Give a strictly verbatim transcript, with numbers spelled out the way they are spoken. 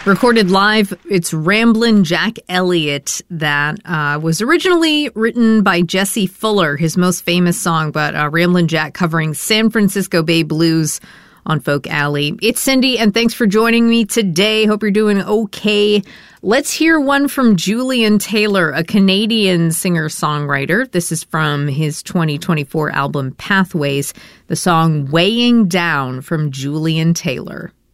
Recorded live, it's Ramblin' Jack Elliott that uh, was originally written by Jesse Fuller, his most famous song, but uh, Ramblin' Jack covering San Francisco Bay Blues on Folk Alley. It's Cindy, and thanks for joining me today. Hope you're doing okay. Let's hear one from Julian Taylor, a Canadian singer-songwriter. This is from his twenty twenty-four album Pathways, the song Weighing Down from Julian Taylor.